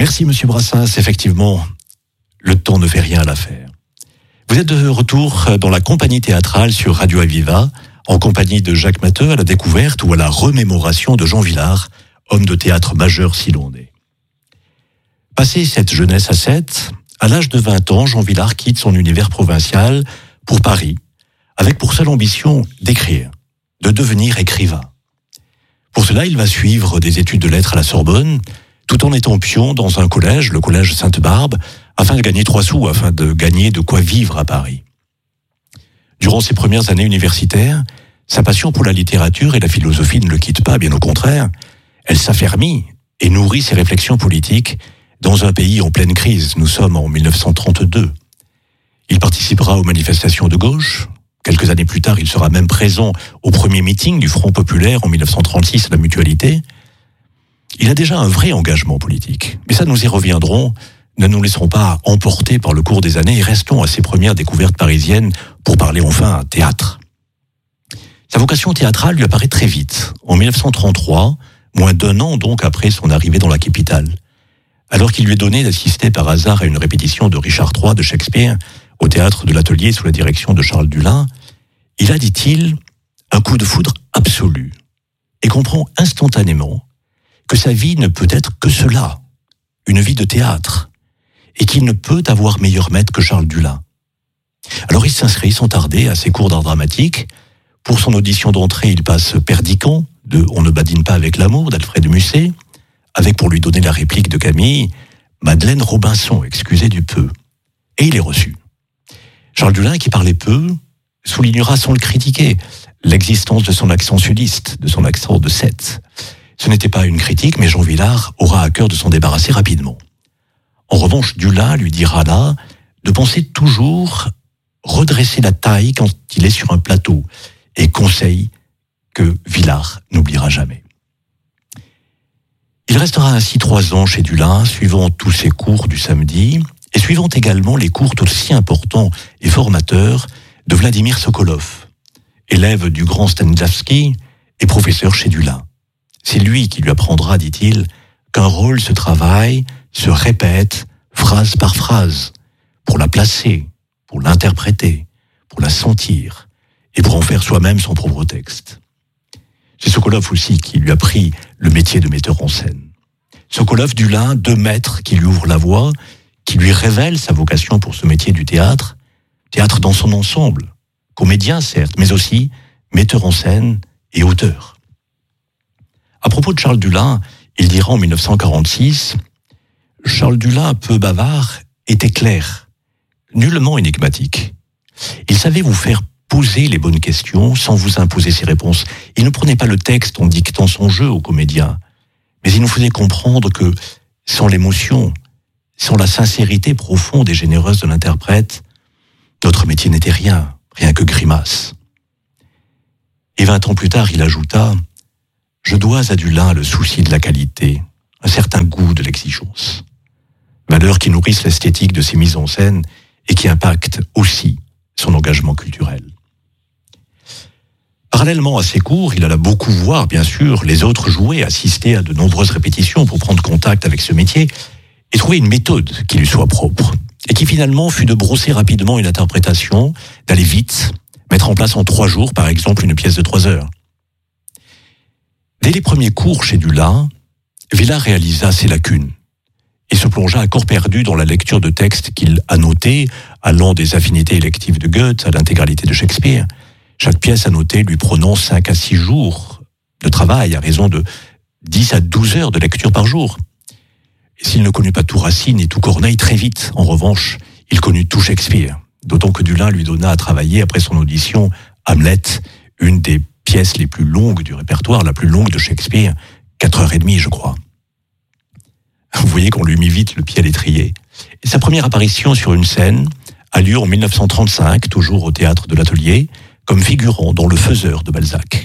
Merci Monsieur Brassens, effectivement, le temps ne fait rien à l'affaire. Vous êtes de retour dans la compagnie théâtrale sur Radio Aviva, en compagnie de Jacques Matteux à la découverte ou à la remémoration de Jean Vilar, homme de théâtre majeur silondais. Passé cette jeunesse à 7, à l'âge de 20 ans, Jean Vilar quitte son univers provincial pour Paris, avec pour seule ambition d'écrire, de devenir écrivain. Pour cela, il va suivre des études de lettres à la Sorbonne, tout en étant pion dans un collège, le collège Sainte-Barbe, afin de gagner 3 sous, afin de gagner de quoi vivre à Paris. Durant ses premières années universitaires, sa passion pour la littérature et la philosophie ne le quitte pas, bien au contraire. Elle s'affermit et nourrit ses réflexions politiques dans un pays en pleine crise. Nous sommes en 1932. Il participera aux manifestations de gauche. Quelques années plus tard, il sera même présent au premier meeting du Front populaire en 1936 à la Mutualité. Il a déjà un vrai engagement politique. Mais ça, nous y reviendrons. Ne nous laisserons pas emporter par le cours des années et restons à ses premières découvertes parisiennes pour parler enfin théâtre. Sa vocation théâtrale lui apparaît très vite. En 1933, moins d'1 an donc après son arrivée dans la capitale. Alors qu'il lui est donné d'assister par hasard à une répétition de Richard III de Shakespeare au théâtre de l'Atelier sous la direction de Charles Dulin, il a, dit-il, un coup de foudre absolu et comprend instantanément que sa vie ne peut être que cela, une vie de théâtre, et qu'il ne peut avoir meilleur maître que Charles Dulin. Alors il s'inscrit sans tarder à ses cours d'art dramatique. Pour son audition d'entrée, il passe Perdiccas de On ne badine pas avec l'amour d'Alfred Musset, avec pour lui donner la réplique de Camille, Madeleine Robinson, excusez du peu. Et il est reçu. Charles Dulin, qui parlait peu, soulignera sans le critiquer l'existence de son accent sudiste, de son accent de 7. Ce n'était pas une critique, mais Jean Vilar aura à cœur de s'en débarrasser rapidement. En revanche, Dulin lui dira là de penser toujours redresser la taille quand il est sur un plateau, et conseil que Vilar n'oubliera jamais. Il restera ainsi 3 ans chez Dulin, suivant tous ses cours du samedi, et suivant également les cours tout aussi importants et formateurs de Vladimir Sokolov, élève du grand Stanislavski et professeur chez Dulin. C'est lui qui lui apprendra, dit-il, qu'un rôle se travaille, se répète, phrase par phrase, pour la placer, pour l'interpréter, pour la sentir, et pour en faire soi-même son propre texte. C'est Sokolov aussi qui lui a pris le métier de metteur en scène. Sokolov, Dulin, 2 maîtres qui lui ouvrent la voie, qui lui révèlent sa vocation pour ce métier du théâtre dans son ensemble, comédien certes, mais aussi metteur en scène et auteur. À propos de Charles Dulin, il dira en 1946 « Charles Dulin, peu bavard, était clair, nullement énigmatique. Il savait vous faire poser les bonnes questions sans vous imposer ses réponses. Il ne prenait pas le texte en dictant son jeu aux comédiens, mais il nous faisait comprendre que, sans l'émotion, sans la sincérité profonde et généreuse de l'interprète, notre métier n'était rien que grimace. » Et 20 ans plus tard, il ajouta « Je dois à Dulin le souci de la qualité, un certain goût de l'exigence. Valeurs qui nourrissent l'esthétique de ses mises en scène et qui impactent aussi son engagement culturel. » Parallèlement à ses cours, il alla beaucoup voir, bien sûr, les autres jouer, assister à de nombreuses répétitions pour prendre contact avec ce métier et trouver une méthode qui lui soit propre. Et qui finalement fut de brosser rapidement une interprétation, d'aller vite, mettre en place en 3 jours, par exemple, une pièce de 3 heures. Dès les premiers cours chez Dulin, Vilar réalisa ses lacunes et se plongea à corps perdu dans la lecture de textes qu'il annotait, allant des affinités électives de Goethe à l'intégralité de Shakespeare. Chaque pièce annotée lui prenant 5 à 6 jours de travail à raison de 10 à 12 heures de lecture par jour. Et s'il ne connut pas tout Racine et tout Corneille très vite, en revanche, il connut tout Shakespeare. D'autant que Dulin lui donna à travailler après son audition Hamlet, une des pièces les plus longues du répertoire, la plus longue de Shakespeare, 4h30 je crois. Vous voyez qu'on lui mit vite le pied à l'étrier. Et sa première apparition sur une scène a lieu en 1935, toujours au théâtre de l'Atelier, comme figurant dans Le Faiseur de Balzac.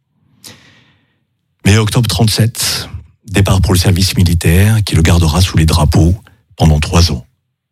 Mais octobre 37, départ pour le service militaire qui le gardera sous les drapeaux pendant 3 ans.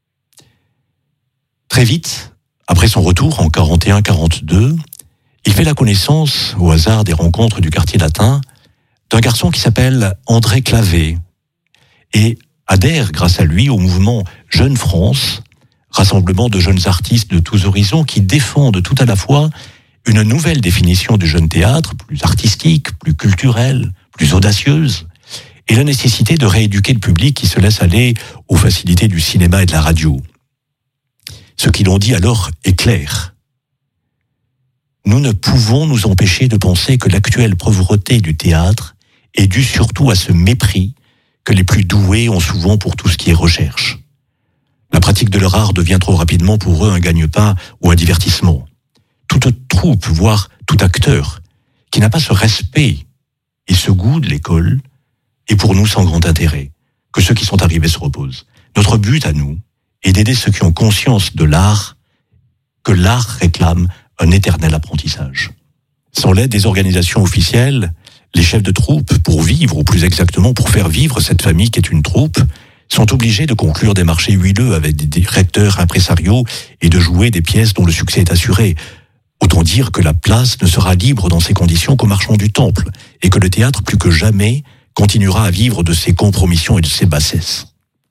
Très vite, après son retour en 41-42, il fait la connaissance, au hasard des rencontres du quartier latin, d'un garçon qui s'appelle André Clavé. Et adhèrent grâce à lui au mouvement Jeune France, rassemblement de jeunes artistes de tous horizons qui défendent tout à la fois une nouvelle définition du jeune théâtre, plus artistique, plus culturelle, plus audacieuse, et la nécessité de rééduquer le public qui se laisse aller aux facilités du cinéma et de la radio. Ce qu'ils ont dit alors est clair. Nous ne pouvons nous empêcher de penser que l'actuelle pauvreté du théâtre est due surtout à ce mépris que les plus doués ont souvent pour tout ce qui est recherche. La pratique de leur art devient trop rapidement pour eux un gagne-pain ou un divertissement. Toute troupe, voire tout acteur, qui n'a pas ce respect et ce goût de l'école, est pour nous sans grand intérêt, que ceux qui sont arrivés se reposent. Notre but à nous est d'aider ceux qui ont conscience de l'art, que l'art réclame un éternel apprentissage. Sans l'aide des organisations officielles, les chefs de troupe, pour vivre, ou plus exactement pour faire vivre cette famille qui est une troupe, sont obligés de conclure des marchés huileux avec des directeurs impresariaux et de jouer des pièces dont le succès est assuré. Autant dire que la place ne sera libre dans ces conditions qu'aux marchands du temple, et que le théâtre, plus que jamais, continuera à vivre de ses compromissions et de ses bassesses.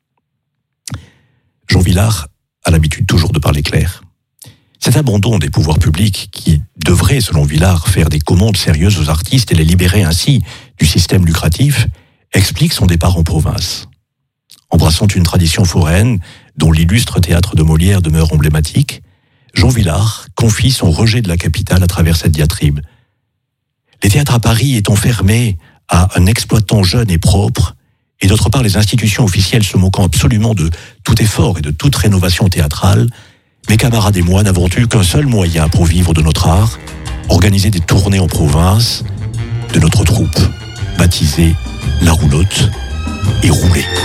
Jean Vilar a l'habitude toujours de parler clair. Cet abandon des pouvoirs publics qui devrait, selon Vilar, faire des commandes sérieuses aux artistes et les libérer ainsi du système lucratif, explique son départ en province. Embrassant une tradition foraine dont l'illustre théâtre de Molière demeure emblématique, Jean Vilar confie son rejet de la capitale à travers cette diatribe. Les théâtres à Paris étant fermés à un exploitant jeune et propre, et d'autre part les institutions officielles se moquant absolument de tout effort et de toute rénovation théâtrale, mes camarades et moi n'avons eu qu'un seul moyen pour vivre de notre art, organiser des tournées en province de notre troupe, baptisée La Roulotte et rouler.